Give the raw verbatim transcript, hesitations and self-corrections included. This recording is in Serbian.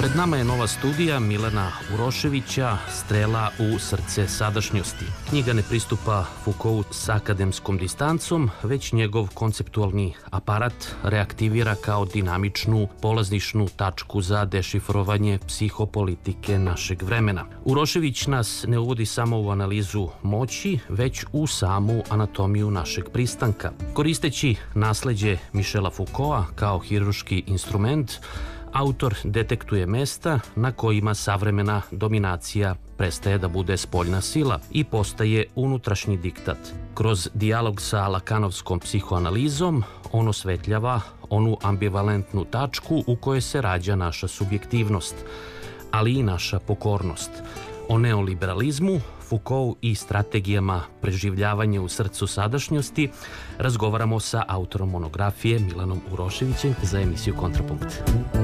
Pred nama je nova studija Milana Uroševića, Strela u srce sadašnjosti. Knjiga ne pristupa Foucaultu s akademskom distancom, već njegov konceptualni aparat reaktivira kao dinamičnu polazišnu tačku za dešifrovanje psihopolitike našeg vremena. Urošević nas ne uvodi samo u analizu moći, već u samu anatomiju našeg pristanka. Koristeći nasleđe Michela Foucaulta kao hirurški instrument, autor detektuje mesta na kojima savremena dominacija prestaje da bude spoljna sila i postaje unutrašnji diktat. Kroz dijalog sa lakanovskom psihoanalizom on osvetljava onu ambivalentnu tačku u kojoj se rađa naša subjektivnost, ali i naša pokornost. O neoliberalizmu, Foucault i strategijama preživljavanja u srcu sadašnjosti razgovaramo sa autorom monografije Milanom Uroševićem za emisiju Kontrapunkt.